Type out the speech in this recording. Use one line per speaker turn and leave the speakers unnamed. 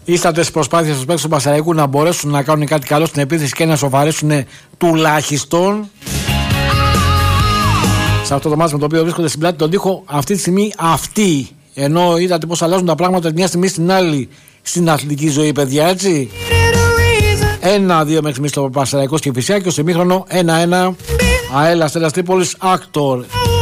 Ήσατε στις προσπάθειες του παίκτες του Πασαραϊκού να μπορέσουν να κάνουν κάτι καλό στην επίθεση και να σοβαρέσουν τουλάχιστον. Σε αυτό το μάτι με το οποίο βρίσκονται στην πλάτη τον τοίχο αυτή τη στιγμή αυτοί. Ενώ είδατε πως αλλάζουν τα πράγματα μια στιγμή στην άλλη στην αθλητική ζωή, παιδιά, έτσι. 1-2 μέχρι στιγμής στο Πασαραϊκός και Κηφισιά και στο ημίχρονο 1-1 ΑΕΛ Αστέρας Τρίπολης Άκτορ.